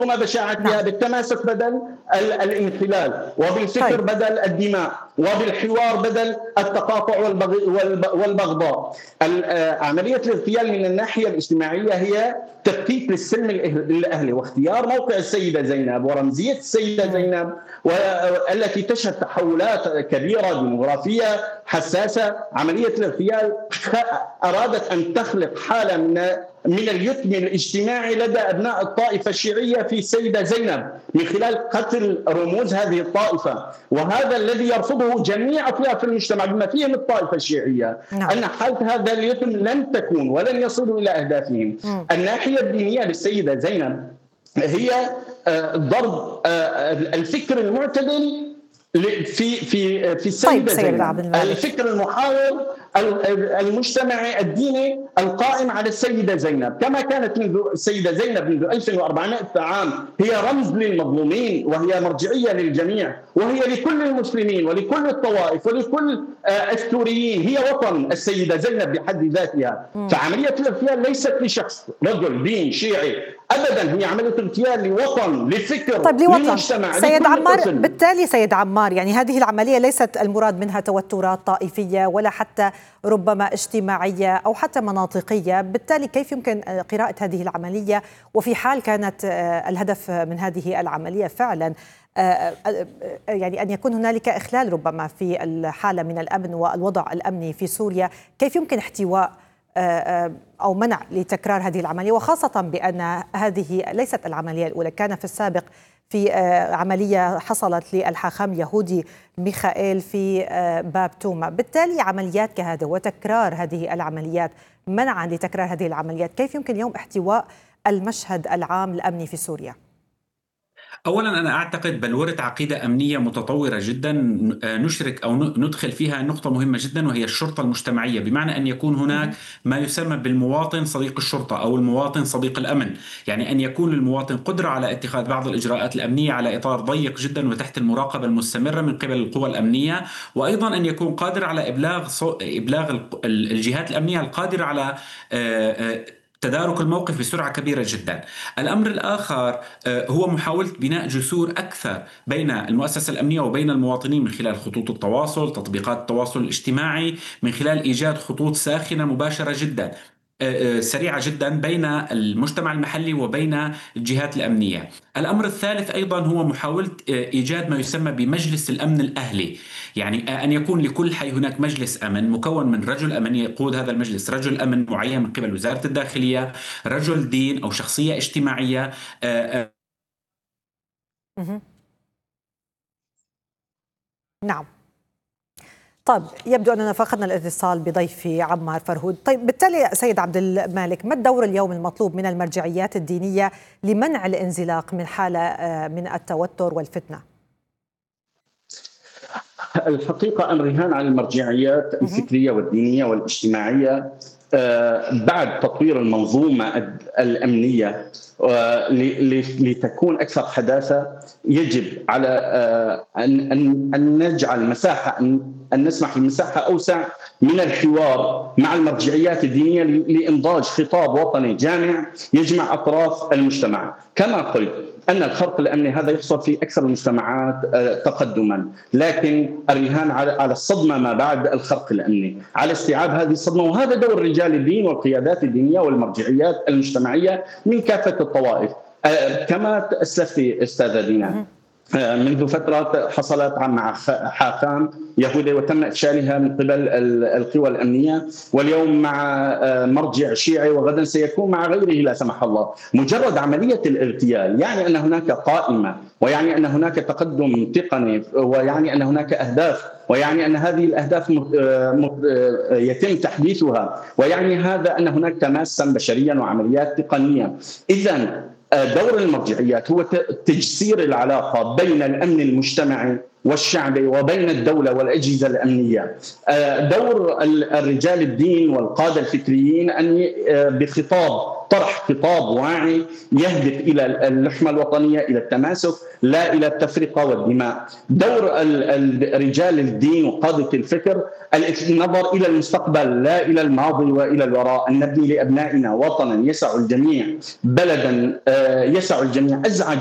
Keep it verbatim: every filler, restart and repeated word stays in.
بشاعتها نعم. بالتماسك بدل الانحلال، وبالفكر طيب. بدل الدماء، وبالحوار بدل التقاطع والبغضاء. عملية الاغتيال من الناحية الاجتماعية هي تفكيك للسلم الأهلي واختيار موقع السيدة زينب ورمزية السيدة م. زينب والتي تشهد تحولات كبيرة ديموغرافية حساسة. عملية الاغتيال أرادت أن تخلق حالة من من اليتم الاجتماعي لدى أبناء الطائفة الشيعية في السيدة زينب من خلال قتل رموز هذه الطائفة، وهذا الذي يرفضه جميع أطياف المجتمع بما فيهم الطائفة الشيعية. نعم. أن حالة هذا اليتم لن تكون ولن يصلوا إلى أهدافهم. م. الناحية الدينية للسيدة زينب هي ضرب الفكر المعتدل في في في السيدة طيب زينب، الفكر المحاور المجتمعي الديني القائم على السيدة زينب، كما كانت منذ السيدة زينب منذ ألف وأربعمائة عام هي رمز للمظلومين وهي مرجعية للجميع وهي لكل المسلمين ولكل الطوائف ولكل السوريين، هي وطن السيدة زينب بحد ذاتها. م. فعملية الاغتيال ليست لشخص رجل دين شيعي أبدا، هي عملية اغتيال لوطن لفكر طيب لوطن. لمجتمع. سيد عمار طفل. بالتالي سيد عمار يعني هذه العملية ليست المراد منها توترات طائفية ولا حتى ربما اجتماعية أو حتى مناطقية، بالتالي كيف يمكن قراءة هذه العملية وفي حال كانت الهدف من هذه العملية فعلا يعني أن يكون هنالك إخلال ربما في الحالة من الأمن والوضع الأمني في سوريا، كيف يمكن احتواء أو منع لتكرار هذه العملية، وخاصة بأن هذه ليست العملية الأولى، كان في السابق في عملية حصلت للحاخام يهودي ميخائيل في باب توما. بالتالي عمليات كهذا وتكرار هذه العمليات، منعا لتكرار هذه العمليات، كيف يمكن اليوم احتواء المشهد العام الأمني في سوريا؟ أولا أنا أعتقد بلورة عقيدة أمنية متطورة جدا نشرك أو ندخل فيها نقطة مهمة جدا وهي الشرطة المجتمعية، بمعنى أن يكون هناك ما يسمى بالمواطن صديق الشرطة أو المواطن صديق الأمن، يعني أن يكون للمواطن قدرة على اتخاذ بعض الإجراءات الأمنية على إطار ضيق جدا وتحت المراقبة المستمرة من قبل القوى الأمنية، وأيضا أن يكون قادر على إبلاغ إبلاغ الجهات الأمنية القادرة على تدارك الموقف بسرعة كبيرة جدا. الأمر الآخر هو محاولة بناء جسور أكثر بين المؤسسة الأمنية وبين المواطنين من خلال خطوط التواصل، تطبيقات التواصل الاجتماعي، من خلال إيجاد خطوط ساخنة مباشرة جدا سريعة جدا بين المجتمع المحلي وبين الجهات الأمنية. الأمر الثالث أيضا هو محاولة إيجاد ما يسمى بمجلس الأمن الأهلي، يعني أن يكون لكل حي هناك مجلس أمن مكون من رجل أمن يقود هذا المجلس، رجل أمن معين من قبل وزارة الداخلية، رجل دين أو شخصية اجتماعية. نعم. طيب يبدو أننا فقدنا الاتصال بضيفي عمار فرهود. طيب بالتالي سيد عبد المالك، ما الدور اليوم المطلوب من المرجعيات الدينية لمنع الانزلاق من حالة من التوتر والفتنة؟ الحقيقة أن رهان على المرجعيات الفكرية والدينية والاجتماعية بعد تطوير المنظومة الأمنية لتكون أكثر حداثة، يجب على أن نجعل مساحة أن نسمح بمساحة أوسع من الحوار مع المرجعيات الدينية لإنضاج خطاب وطني جامع يجمع أطراف المجتمع. كما قلت أن الخرق الأمني هذا يحصل في أكثر المجتمعات تقدما، لكن الرهان على الصدمة ما بعد الخرق الأمني، على استيعاب هذه الصدمة، وهذا دور رجال الدين والقيادات الدينية والمرجعيات المجتمعية من كافة الطوائف. كما أسلفت أستاذة دينا، منذ فترة حصلت مع حاخام يهودي وتم إفشالها من قبل القوى الأمنية، واليوم مع مرجع شيعي وغدا سيكون مع غيره لا سمح الله. مجرد عملية الاغتيال يعني أن هناك قائمة، ويعني أن هناك تقدم تقني، ويعني أن هناك أهداف، ويعني أن هذه الأهداف يتم تحديثها، ويعني هذا أن هناك تماسا بشريا وعمليات تقنية. إذن دور المرجعيات هو تجسير العلاقة بين الأمن المجتمعي والشعبي وبين الدولة والأجهزة الأمنية. دور الرجال الدين والقادة الفكريين أن بخطاب طرح خطاب واعي يهدف إلى اللحمة الوطنية، إلى التماسك، لا إلى التفرقة والدماء. دور رجال الدين وقادة الفكر النظر إلى المستقبل لا إلى الماضي وإلى الوراء، أن نبني لأبنائنا وطنا يسع الجميع، بلدا يسع الجميع. أزعج